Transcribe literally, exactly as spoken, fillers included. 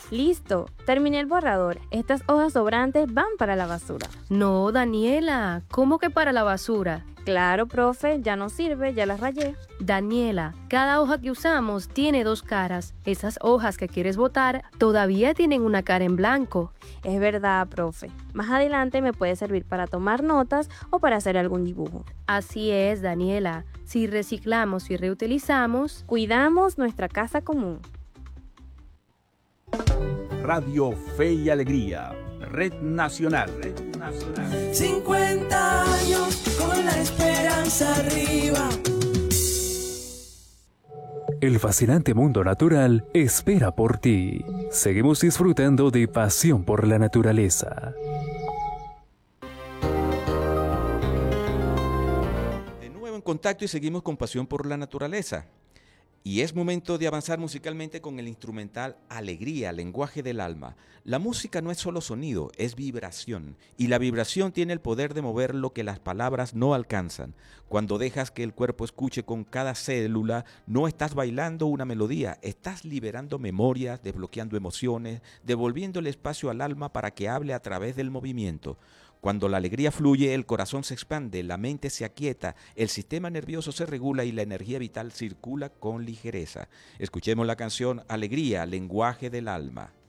Listo, terminé el borrador. Estas hojas sobrantes van para la basura. No, Daniela, ¿cómo que para la basura? Claro, profe, ya no sirve, ya las rayé. Daniela, cada hoja que usamos tiene dos caras. Esas hojas que quieres botar todavía tienen una cara en blanco. Es verdad, profe. Más adelante me puede servir para tomar notas o para hacer algún dibujo. Así es, Daniela. Si reciclamos y reutilizamos, cuidamos nuestra casa común. Radio Fe y Alegría, Red Nacional. Red Nacional. cincuenta años con la esperanza arriba. El fascinante mundo natural espera por ti. Seguimos disfrutando de Pasión por la Naturaleza. De nuevo en contacto y seguimos con Pasión por la Naturaleza. Y es momento de avanzar musicalmente con el instrumental Alegría, lenguaje del alma. La música no es solo sonido, es vibración. Y la vibración tiene el poder de mover lo que las palabras no alcanzan. Cuando dejas que el cuerpo escuche con cada célula, no estás bailando una melodía, estás liberando memorias, desbloqueando emociones, devolviendo el espacio al alma para que hable a través del movimiento. Cuando la alegría fluye, el corazón se expande, la mente se aquieta, el sistema nervioso se regula y la energía vital circula con ligereza. Escuchemos la canción Alegría, lenguaje del alma.